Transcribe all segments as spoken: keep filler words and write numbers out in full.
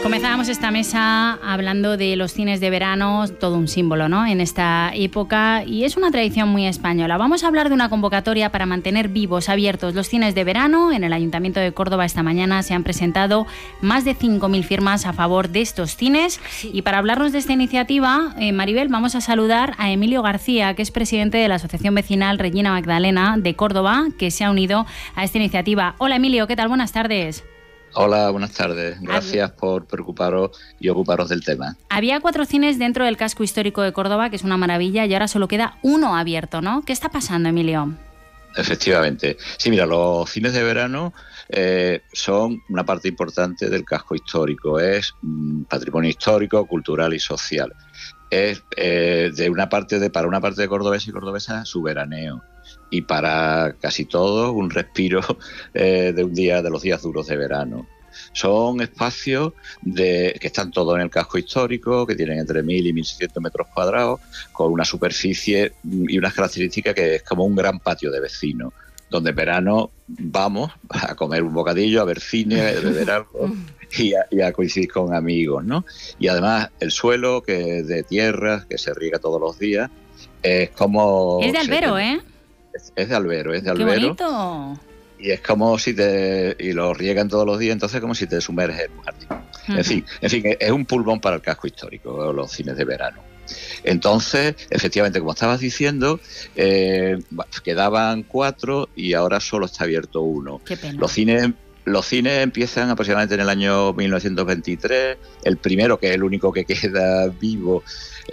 Comenzábamos esta mesa hablando de los cines de verano, todo un símbolo, ¿no?, en esta época, y es una tradición muy española. Vamos a hablar de una convocatoria para mantener vivos, abiertos los cines de verano. En el Ayuntamiento de Córdoba esta mañana se han presentado más de cinco mil firmas a favor de estos cines. Sí. Y para hablarnos de esta iniciativa, eh, Maribel, vamos a saludar a Emilio García, que es presidente de la Asociación Vecinal Regina Magdalena de Córdoba, que se ha unido a esta iniciativa. Hola Emilio, ¿qué tal? Buenas tardes. Hola, buenas tardes. Gracias por preocuparos y ocuparos del tema. Había cuatro cines dentro del casco histórico de Córdoba, que es una maravilla, y ahora solo queda uno abierto, ¿no? ¿Qué está pasando, Emilio? Efectivamente. Sí, mira, los cines de verano eh, son una parte importante del casco histórico. Es mm, patrimonio histórico, cultural y social. Es eh, de una parte de para una parte de cordobeses y cordobesas su veraneo. Y para casi todos un respiro eh, de un día de los días duros de verano. Son espacios de, que están todos en el casco histórico, que tienen entre mil y mil seiscientos metros cuadrados, con una superficie y unas características que es como un gran patio de vecinos, donde en verano vamos a comer un bocadillo, a ver cine, a beber algo y a, y a coincidir con amigos, ¿no? Y además el suelo, que es de tierra, que se riega todos los días, es como... Es de albero, se, ¿eh? Es, es de albero, es de ¡Qué albero. bonito! Y es como si te... Y lo riegan todos los días, entonces como si te sumerges en un jardín. Uh-huh. En fin, en fin, es un pulmón para el casco histórico, los cines de verano. Entonces, efectivamente, como estabas diciendo, eh, quedaban cuatro y ahora solo está abierto uno. Qué pena. Los cines... Los cines empiezan aproximadamente en el año mil novecientos veintitrés. El primero, que es el único que queda vivo,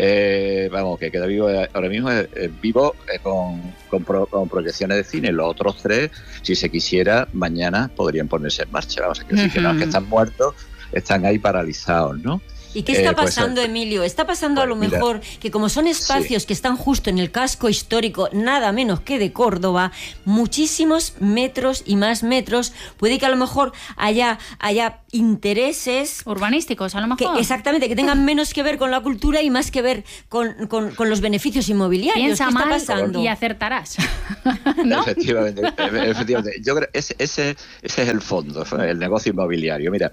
eh, vamos, que queda vivo ahora mismo, es, es vivo eh, con, con, pro, con proyecciones de cine. Los otros tres, si se quisiera, mañana podrían ponerse en marcha. Vamos a decir uh-huh. que no, que están muertos, están ahí paralizados, ¿no? ¿Y qué está eh, pues, pasando, Emilio? Está pasando pues, a lo mejor mira, que como son espacios sí. que están justo en el casco histórico, nada menos que de Córdoba, muchísimos metros y más metros, puede que a lo mejor haya, haya intereses... urbanísticos, a lo mejor. Que, exactamente, que tengan menos que ver con la cultura y más que ver con, con, con los beneficios inmobiliarios. Piensa ¿Qué está mal pasando? Y acertarás. ¿No? Efectivamente, efectivamente. Yo creo ese, ese, ese es el fondo, el negocio inmobiliario. Mira,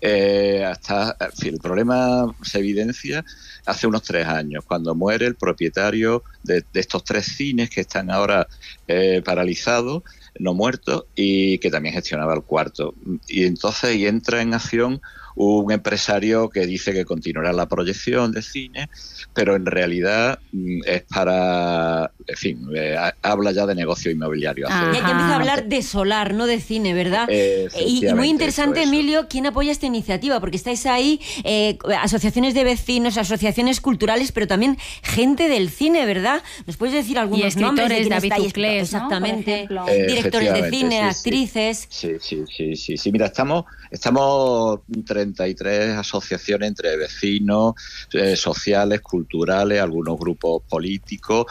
eh, hasta en fin, el problema se evidencia hace unos tres años, cuando muere el propietario de, de estos tres cines que están ahora eh, paralizados, no muertos, y que también gestionaba el cuarto. Y entonces y entra en acción un empresario que dice que continuará la proyección de cine, pero en realidad es para, en fin, eh, habla ya de negocio inmobiliario. Ah, ya que empieza a hablar de solar, no de cine, ¿verdad? Eh, y, y muy interesante, eso, eso. Emilio, ¿quién apoya esta iniciativa? Porque estáis ahí, eh, asociaciones de vecinos, asociaciones culturales, pero también gente del cine, ¿verdad? ¿Nos puedes decir algunos y escritores, nombres de David Uclés, exactamente, ¿no? eh, directores de cine, sí, actrices... Sí, sí, sí, sí, sí. Mira, estamos, estamos treinta y tres asociaciones entre vecinos, eh, sociales, culturales, algunos grupos políticos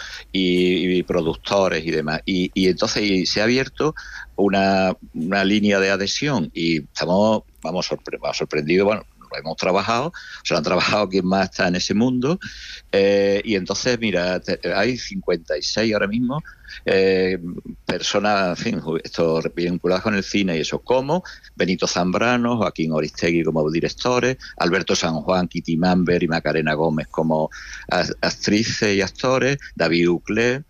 y, y productores y demás. Y, y entonces y se ha abierto una, una línea de adhesión y estamos, vamos, sorpre- sorprendidos, bueno, lo hemos trabajado, se lo han trabajado quien más está en ese mundo, eh, y entonces, mira, te, hay cincuenta y seis ahora mismo eh, personas, en fin, esto vinculadas con el cine y eso, como Benito Zambrano, Joaquín Oristegui como directores, Alberto San Juan, Kitty Mamber y Macarena Gómez como actrices y actores, David Uclés,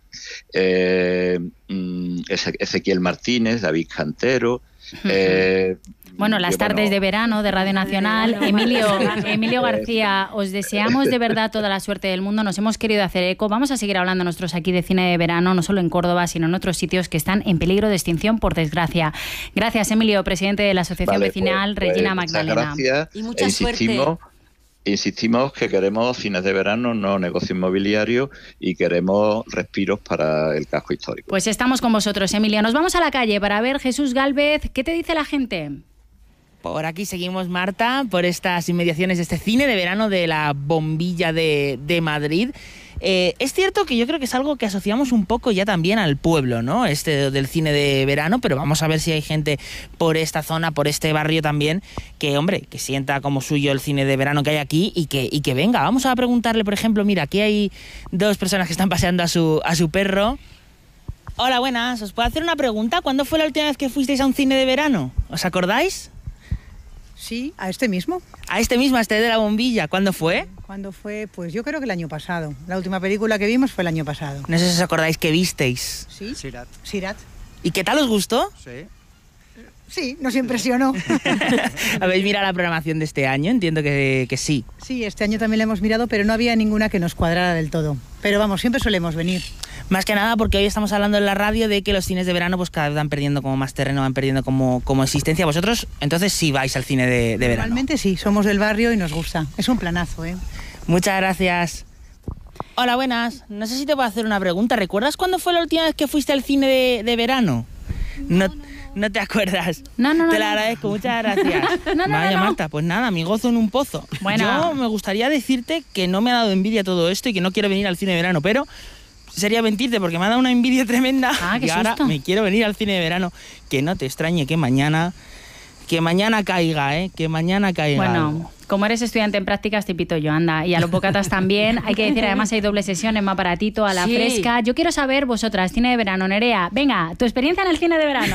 eh, Ezequiel Martínez, David Cantero, eh, Bueno, las tardes de verano de Radio Nacional. Emilio, Emilio García, os deseamos de verdad toda la suerte del mundo. Nos hemos querido hacer eco. Vamos a seguir hablando nosotros aquí de cine de verano, no solo en Córdoba, sino en otros sitios que están en peligro de extinción, por desgracia. Gracias, Emilio, presidente de la Asociación vale, Vecinal pues, Regina pues, Magdalena. Gracias. Y mucha insistimos, suerte. Insistimos que queremos cines de verano, no negocio inmobiliario, y queremos respiros para el casco histórico. Pues estamos con vosotros, Emilio. Nos vamos a la calle para ver, Jesús Gálvez, ¿qué te dice la gente? Por aquí seguimos, Marta, por estas inmediaciones de este cine de verano de la Bombilla de, de Madrid. Eh, es cierto que yo creo que es algo que asociamos un poco ya también al pueblo, ¿no? Este del cine de verano, pero vamos a ver si hay gente por esta zona, por este barrio también, que, hombre, que sienta como suyo el cine de verano que hay aquí y que, y que venga. Vamos a preguntarle, por ejemplo, mira, aquí hay dos personas que están paseando a su, a su perro. Hola, buenas, ¿os puedo hacer una pregunta? ¿Cuándo fue la última vez que fuisteis a un cine de verano? ¿Os acordáis? Sí, a este mismo. A este mismo, a este de la bombilla. ¿Cuándo fue? ¿Cuándo fue? Pues yo creo que el año pasado. La última película que vimos fue el año pasado. No sé si os acordáis que visteis. Sí. Sirat. Sirat. ¿Y qué tal os gustó? Sí. Sí, nos impresionó. ¿Habéis mirado la programación de este año? Entiendo que, que sí. Sí, este año también la hemos mirado, pero no había ninguna que nos cuadrara del todo. Pero vamos, siempre solemos venir. Más que nada porque hoy estamos hablando en la radio de que los cines de verano pues cada vez van perdiendo como más terreno, van perdiendo como, como existencia. Vosotros entonces sí vais al cine de, de verano. Normalmente sí, somos del barrio y nos gusta. Es un planazo, ¿eh? Muchas gracias. Hola, buenas. No sé si te puedo hacer una pregunta. ¿Recuerdas cuándo fue la última vez que fuiste al cine de, de verano? No, no te acuerdas. No, no, no. Te lo no. agradezco, muchas gracias. No, no, Vaya, no, no. Marta, pues nada, mi gozo en un pozo. Bueno. Yo me gustaría decirte que no me ha dado envidia todo esto y que no quiero venir al cine de verano, pero sería mentirte porque me ha dado una envidia tremenda. Ah, qué y ahora susto. me quiero venir al cine de verano. Que no te extrañe que mañana, que mañana caiga, ¿eh? Que mañana caiga. Bueno, algo. como eres estudiante en prácticas, te pito yo, anda. Y a los bocatas también. Hay que decir, además hay doble sesión, es más baratito, a la Sí. fresca. Yo quiero saber, vosotras, cine de verano, Nerea, venga, tu experiencia en el cine de verano.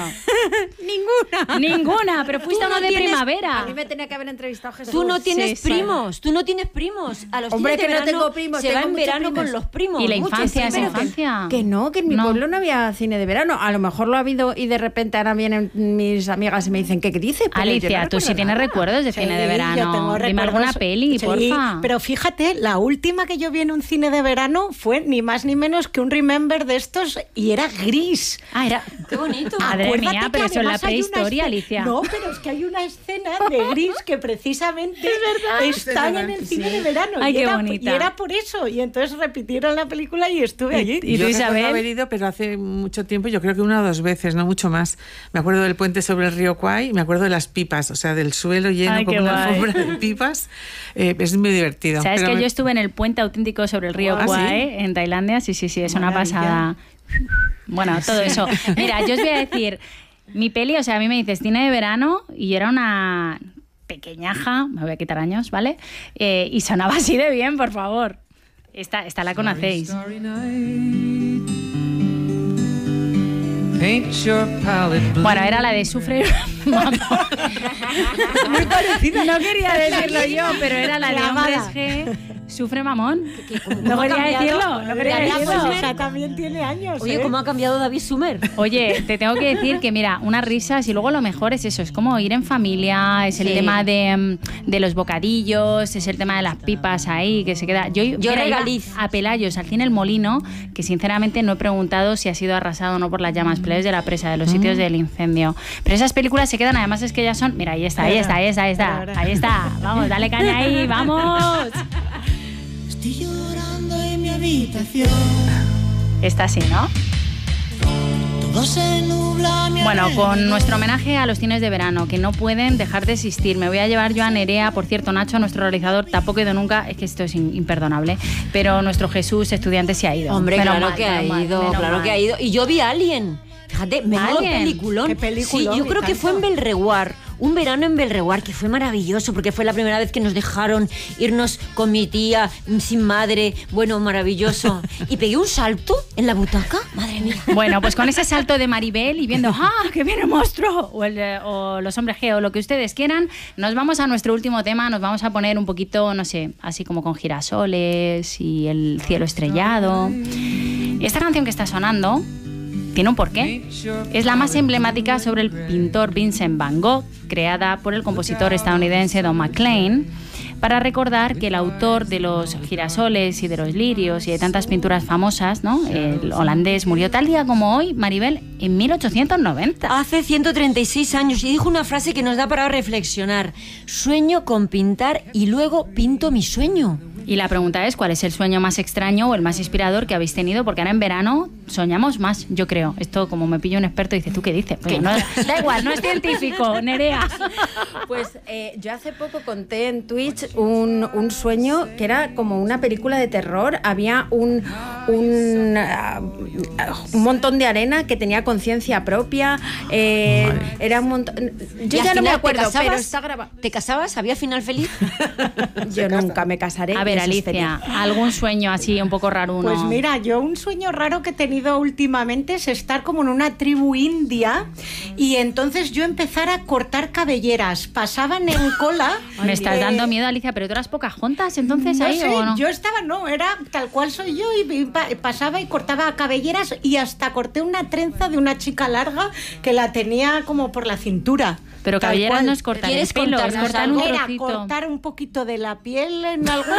Ninguna. Ninguna, pero fuiste Tú a uno no de tienes- primavera. A mí me tenía que haber entrevistado Jesús. Tú no tienes sí, primos, tú no tienes primos. A los Hombre, fines de que no verano tengo primos, se tengo va en muchos verano primos. con los primos. Y la muchos infancia, esa primos. infancia. Que no, que en mi No. pueblo no había cine de verano. A lo mejor lo ha habido y de repente ahora vienen mis amigas y me dicen, ¿qué, qué dices? Pero yo Alicia, no tú sí recuerdo tienes nada. recuerdos de cine de Sí, verano. yo tengo Dime recuerdos. alguna peli, Sí, porfa. pero fíjate, la última que yo vi en un cine de verano fue ni más ni menos que un Remember de estos y era Gris. Ah, era... Qué bonito. Madre Acuérdate mía, que pero eso es la además hay una prehistoria, escena- Alicia. No, pero es que hay una escena de Gris que precisamente están en el cine de verano. Ay, y, qué era, bonita. y era por eso. Y entonces repitieron la película y estuve allí. ¿Y tú, yo recuerdo Isabel? haber ido, pero hace mucho tiempo, yo creo que una o dos veces, no mucho más. Me acuerdo del puente sobre el río Kwai y me acuerdo de las pipas, o sea, del suelo lleno Ay, como qué una guay. alfombra de pipas. Eh, es muy divertido. ¿Sabes pero que me- yo estuve en el puente auténtico sobre el río ¿Ah, Kwai, en Tailandia? Sí, sí, sí, es una Maravilla. pasada. Bueno, todo eso. Mira, yo os voy a decir, mi peli, o sea, a mí me dices cine de verano y yo era una pequeñaja, me voy a quitar años, ¿vale? Eh, y sonaba así de bien, por favor. Esta, esta la conocéis. Bueno, era la de Sufre Mamón. Muy parecida. No quería decirlo yo, pero era la de Hombres G. Sufre Mamón. No quería decirlo, no quería Ya, pues, decirlo. esa también tiene años. Oye, ¿eh? ¿cómo ha cambiado David Sumer? Oye, te tengo que decir que, mira, unas risas y luego lo mejor es eso, es como ir en familia, es el Sí. tema de, mm, de los bocadillos, es el tema de las pipas ahí, que se queda... Yo, Yo mira, iba regaliz. a Pelayos, al cine El Molino, que sinceramente no he preguntado si ha sido arrasado o no por las llamas, pero es de la presa, de los sitios del incendio. Pero esas películas se quedan, además es que ya son... Mira, ahí está, ahí está, ahí está, ahí está, ahí está. Vamos, dale caña ahí, vamos. Estoy llorando en mi habitación. Está así, ¿no? Todo se nubla a mi Bueno, con alrededor. nuestro homenaje a los cines de verano, que no pueden dejar de existir. Me voy a llevar yo a Nerea, por cierto, Nacho, nuestro realizador, tampoco ha ido nunca, es que esto es in- imperdonable, pero nuestro Jesús, estudiante, sí ha ido. Hombre, Menos claro mal, que ha menos mal, ido, menos claro mal. que ha ido. Y yo vi Alien. Fíjate, menudo Alien. peliculón. Qué peliculón, Sí, yo me creo que encantó. fue en Belreguard, un verano en Belreguard, que fue maravilloso, porque fue la primera vez que nos dejaron irnos con mi tía, sin madre, bueno, maravilloso. Y pegué un salto en la butaca, madre mía. Bueno, pues con ese salto de Maribel y viendo ¡ah, que viene el monstruo! O, el, eh, o los hombres G o lo que ustedes quieran, nos vamos a nuestro último tema, nos vamos a poner un poquito, no sé, así como con girasoles y el cielo estrellado. Esta canción que está sonando tiene un porqué. Es la más emblemática sobre el pintor Vincent Van Gogh, creada por el compositor estadounidense Don McLean, para recordar que el autor de los girasoles y de los lirios y de tantas pinturas famosas, ¿no?, el holandés, murió tal día como hoy, Maribel, en mil ochocientos noventa. Hace ciento treinta y seis años y dijo una frase que nos da para reflexionar. Sueño con pintar y luego pinto mi sueño. Y la pregunta es, ¿cuál es el sueño más extraño o el más inspirador que habéis tenido? Porque ahora en verano soñamos más, yo creo. Esto, como me pillo un experto, dice, ¿tú qué dices? Pues no, da igual, no es científico, Nerea. Pues eh, yo hace poco conté en Twitch un, un sueño que era como una película de terror. Había un, un, uh, un montón de arena que tenía conciencia propia. Eh, era un montón... Yo Y ya al no me final, ¿te acuerdo, casabas? pero está grabado. ¿Te casabas? ¿Había final feliz? Yo nunca me casaré. A ver, ver, Alicia, ¿algún sueño así un poco raro? Pues mira, yo un sueño raro que he tenido últimamente es estar como en una tribu india y entonces yo empezar a cortar cabelleras. Pasaban en cola. Me estás eh, dando miedo, Alicia, pero tú eras Pocahontas entonces no ahí sé, o no? Yo estaba, no, era tal cual soy yo y, y pa, pasaba y cortaba cabelleras y hasta corté una trenza de una chica larga que la tenía como por la cintura. Pero cabelleras no es cortar el pelo, es cortar un Era trocito. cortar un poquito de la piel en algunos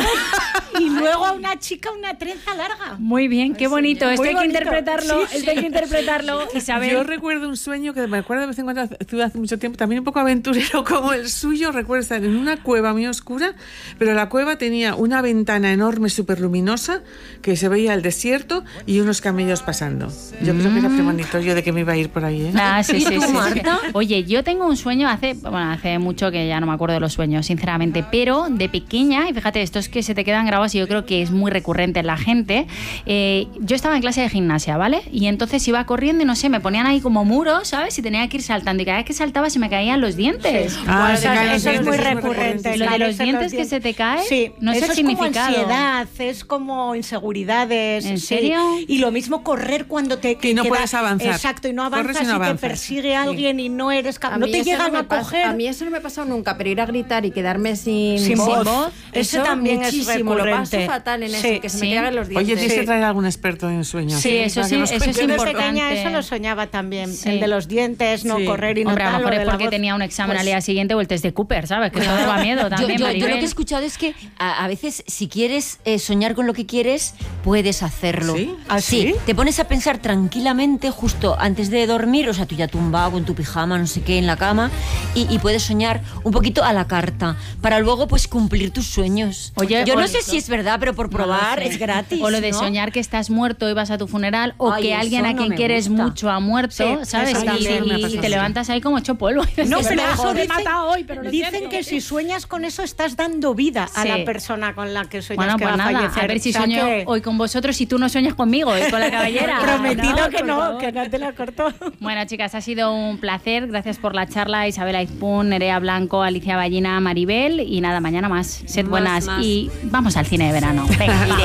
y luego a una chica una trenza larga. Muy bien, qué bonito. Esto Muy hay que bonito. interpretarlo, Sí, esto hay que interpretarlo. Isabel. Yo recuerdo un sueño que me acuerdo de vez en cuando, tuve hace mucho tiempo, también un poco aventurero como el suyo. Recuerdo estar en una cueva muy oscura, pero la cueva tenía una ventana enorme, súper luminosa, que se veía el desierto y unos camellos pasando. Yo mm. creo que era premonitorio de que me iba a ir por ahí, ¿eh? Ah, sí, ¿Y sí, tú, sí, Marta? sí. Oye, yo tengo un sueño hace, bueno, hace mucho que ya no me acuerdo de los sueños, sinceramente, pero de pequeña, y fíjate, estos que se te quedan grabados y yo creo que es muy recurrente en la gente, eh, yo estaba en clase de gimnasia, ¿vale? Y entonces iba corriendo y no sé, me ponían ahí como muros, ¿sabes? Y tenía que ir saltando y cada vez que saltaba se me caían los dientes. Sí. Ah, bueno, se caen los dientes, es muy es muy recurrente. recurrente. Lo de los Caerse dientes que se te cae, sí, no sé eso el es significado. como ansiedad, es como inseguridades. ¿En sí. serio? Y lo mismo correr cuando te Que no queda- puedes avanzar. Exacto, y no Corres avanzas y no y, avanzas. te persigue alguien y no eres capaz. A No mí te eso llegan no me a pasa- coger. A mí eso no me ha pasado nunca, pero ir a gritar y quedarme sin, Sin voz. voz, Ese eso también es muchísimo, lo paso recurrente. fatal en Sí, eso, que se sí. me quedan los dientes. Oye, tienes Sí. que traer a algún experto en sueños. Sí, eso Para que sí, nos eso es cuente. Yo de importante. pequeña eso lo soñaba también, Sí. el de los dientes, no Sí. correr y no Hombre, a lo tal, mejor lo es de la porque voz. tenía un examen Pues, al día siguiente o el test de Cooper, ¿sabes? Que eso daba miedo Yo, también, yo- yo Maribel. lo que he escuchado es que a, a veces si quieres eh, soñar con lo que quieres, puedes hacerlo. ¿Sí? ¿Ah, sí? Te pones a pensar tranquilamente justo antes de dormir, o sea, tú ya tumbado con tu pijama, no sé qué, en la cama, y, y puedes soñar un poquito a la carta, para luego pues cumplir tus sueños. Oye, yo o- no sé si es verdad, pero por No lo probar sé. es gratis. O lo de ¿no? soñar que estás muerto y vas a tu funeral, o Ay, que eso alguien a no quien me quieres gusta. mucho ha muerto, Sí, ¿sabes? eso Y, también me ha y pasado, te sí. levantas ahí como hecho polvo. Y dices, No, "Es pero mejor, eso me he dicen, matado hoy, pero lo dicen siento". que si sueñas con eso estás dando vida a Sí. la persona con la que sueñas Bueno, que pues va a nada, fallecer. a ver si O sea sueño que- hoy con vosotros y tú no sueñas conmigo y con la cabellera. Prometido No, que por no, favor. que no te la cortó. Bueno, chicas, ha sido un placer. Gracias por la charla, Isabel Aizpún, Nerea Blanco, Alicia Ballina, Maribel. Y nada, mañana más. Sed Más, buenas más. y vamos al cine de verano. Venga.